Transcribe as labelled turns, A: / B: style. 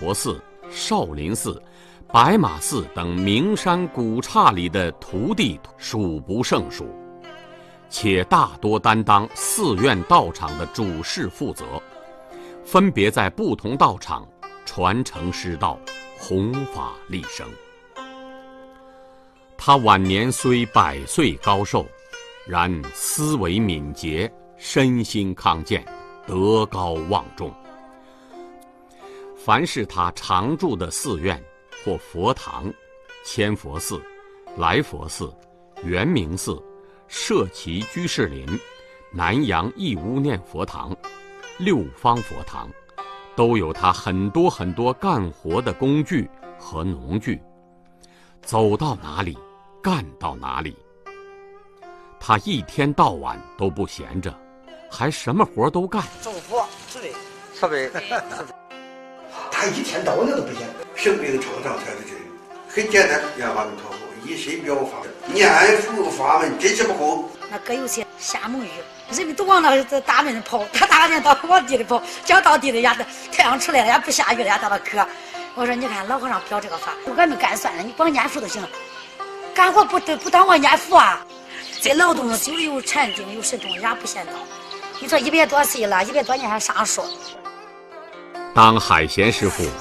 A: 陀寺、少林寺、白马寺等名山古刹里的徒弟数不胜数，且大多担当寺院道场的主事负责，分别在不同道场传承师道，弘法利生。他晚年虽100岁高寿，然思维敏捷，身心康健，德高望重。凡是他常住的寺院或佛堂，千佛寺、来佛寺、圆明寺、社稷居士林、南阳义乌念佛堂、六方佛堂，都有他很多干活的工具和农具，走到哪里干到哪里。他一天到晚都不闲着，还什么活都干。
B: 祝福设备
C: 他一天到晚都不闲。生病创伤才是这个，很简单，让他们托付，以身表法，念佛法门，真是不空。
D: 那哥有些瞎蒙语，人们都往那大门跑，他大人到往地里跑，讲到地里呀，太阳出来了呀，不下雨了呀，到那渴。我说你看老和尚表这个法，俺们干算了，你光念佛就行了，干活不当我念佛啊。这劳动就有禅定，有神通，也不闲道。你说100多岁了，100多年还上树。
A: 当海贤师傅